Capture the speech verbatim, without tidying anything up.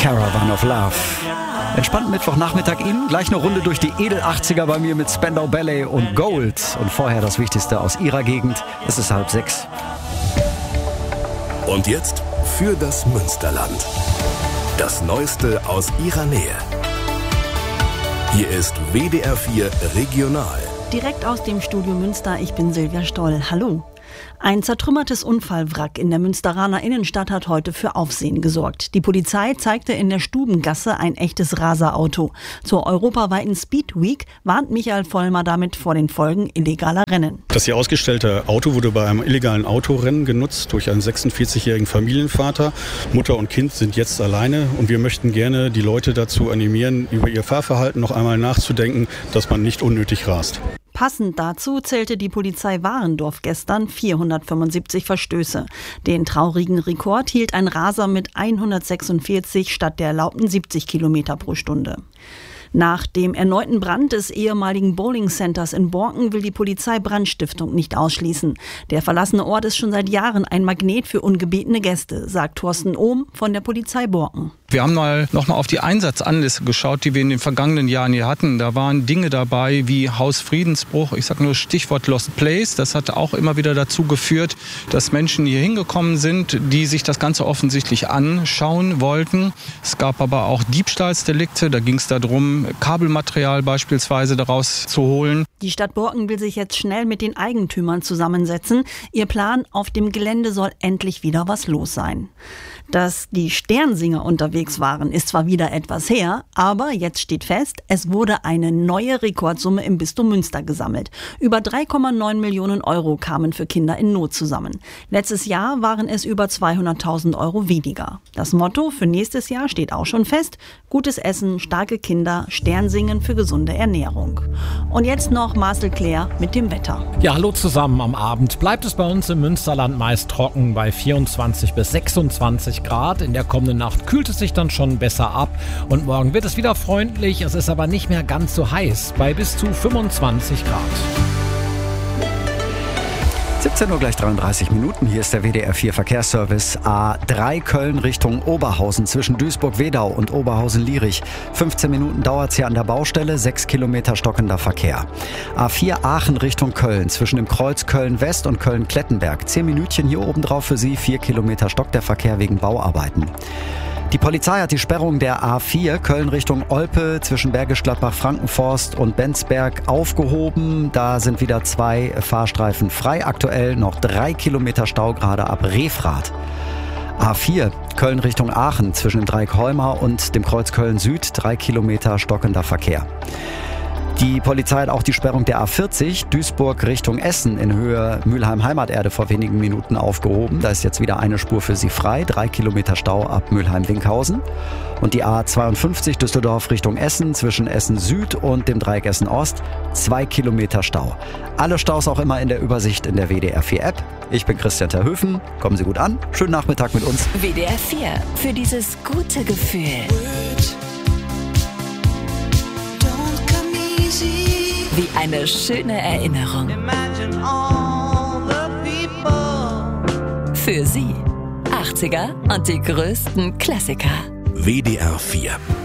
Caravan of Love. Entspannten Mittwochnachmittag Ihnen. Gleich eine Runde durch die Edel-achtziger bei mir mit Spandau Ballet und Gold. Und vorher das Wichtigste aus Ihrer Gegend. Es ist halb sechs. Und jetzt für das Münsterland. Das Neueste aus Ihrer Nähe. Hier ist W D R vier Regional. Direkt aus dem Studio Münster, ich bin Silvia Stoll. Hallo. Ein zertrümmertes Unfallwrack in der Münsteraner Innenstadt hat heute für Aufsehen gesorgt. Die Polizei zeigte in der Stubengasse ein echtes Raserauto. Zur europaweiten Speed Week warnt Michael Vollmer damit vor den Folgen illegaler Rennen. Das hier ausgestellte Auto wurde bei einem illegalen Autorennen genutzt durch einen sechsundvierzigjährigen Familienvater. Mutter und Kind sind jetzt alleine und wir möchten gerne die Leute dazu animieren, über ihr Fahrverhalten noch einmal nachzudenken, dass man nicht unnötig rast. Passend dazu zählte die Polizei Warendorf gestern vierhundertfünfundsiebzig Verstöße. Den traurigen Rekord hielt ein Raser mit hundertsechsundvierzig statt der erlaubten siebzig Kilometer pro Stunde. Nach dem erneuten Brand des ehemaligen Bowling Centers in Borken will die Polizei Brandstiftung nicht ausschließen. Der verlassene Ort ist schon seit Jahren ein Magnet für ungebetene Gäste, sagt Thorsten Ohm von der Polizei Borken. Wir haben mal noch mal auf die Einsatzanliste geschaut, die wir in den vergangenen Jahren hier hatten. Da waren Dinge dabei wie Hausfriedensbruch, ich sage nur Stichwort Lost Place. Das hat auch immer wieder dazu geführt, dass Menschen hier hingekommen sind, die sich das Ganze offensichtlich anschauen wollten. Es gab aber auch Diebstahlsdelikte, da ging es darum, Kabelmaterial beispielsweise daraus zu holen. Die Stadt Borken will sich jetzt schnell mit den Eigentümern zusammensetzen. Ihr Plan, auf dem Gelände soll endlich wieder was los sein. Dass die Sternsinger unterwegs waren, ist zwar wieder etwas her, aber jetzt steht fest, es wurde eine neue Rekordsumme im Bistum Münster gesammelt. Über drei Komma neun Millionen Euro kamen für Kinder in Not zusammen. Letztes Jahr waren es über zweihunderttausend Euro weniger. Das Motto für nächstes Jahr steht auch schon fest: gutes Essen, starke Kinder, Sternsingen für gesunde Ernährung. Und jetzt noch Marcel Claire mit dem Wetter. Ja, hallo zusammen. Am Abend bleibt es bei uns im Münsterland meist trocken bei vierundzwanzig bis sechsundzwanzig Grad. In der kommenden Nacht kühlt es sich dann schon besser ab und morgen wird es wieder freundlich. Es ist aber nicht mehr ganz so heiß bei bis zu fünfundzwanzig Grad. siebzehn Uhr gleich dreiunddreißig Minuten. Hier ist der W D R vier Verkehrsservice. A drei Köln Richtung Oberhausen zwischen Duisburg-Wedau und Oberhausen-Lierich. fünfzehn Minuten dauert es hier an der Baustelle, sechs Kilometer stockender Verkehr. A vier Aachen Richtung Köln zwischen dem Kreuz Köln-West und Köln-Klettenberg. zehn Minütchen hier oben drauf für Sie, vier Kilometer stockt der Verkehr wegen Bauarbeiten. Die Polizei hat die Sperrung der A vier Köln Richtung Olpe zwischen Bergisch Gladbach, Frankenforst und Benzberg aufgehoben. Da sind wieder zwei Fahrstreifen frei. Aktuell noch drei Kilometer Stau gerade ab Refrath. A vier Köln Richtung Aachen zwischen dem Dreieck Holmer und dem Kreuz Köln Süd. Drei Kilometer stockender Verkehr. Die Polizei hat auch die Sperrung der A vierzig Duisburg Richtung Essen in Höhe Mülheim-Heimaterde vor wenigen Minuten aufgehoben. Da ist jetzt wieder eine Spur für Sie frei. Drei Kilometer Stau ab Mülheim-Winkhausen. Und die A zweiundfünfzig Düsseldorf Richtung Essen zwischen Essen Süd und dem Dreieck Essen Ost. Zwei Kilometer Stau. Alle Staus auch immer in der Übersicht in der W D R vier App. Ich bin Christian Terhöfen. Kommen Sie gut an. Schönen Nachmittag mit uns. W D R vier für dieses gute Gefühl. Wie eine schöne Erinnerung. Für Sie. achtziger und die größten Klassiker. W D R vier